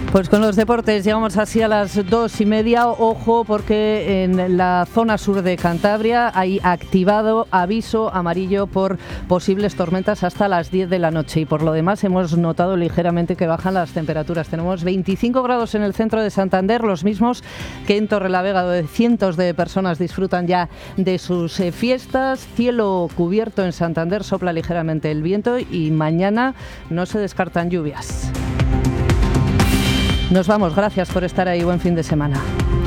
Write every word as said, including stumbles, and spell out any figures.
Pues con los deportes llegamos así a las dos y media. Ojo, porque en la zona sur de Cantabria hay activado aviso amarillo por posibles tormentas hasta las diez de la noche. Y por lo demás hemos notado ligeramente que bajan las temperaturas. Tenemos veinticinco grados en el centro de Santander, los mismos que en Torrelavega, donde cientos de personas disfrutan ya de sus eh, fiestas. Cielo cubierto en Santander, sopla ligeramente el viento y mañana no se descartan lluvias. Nos vamos, gracias por estar ahí, buen fin de semana.